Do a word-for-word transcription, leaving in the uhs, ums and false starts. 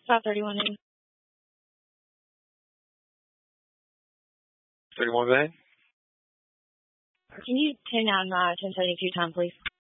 five thirty-one A. thirty-one A. Can you turn down my ten seventy-two time, please?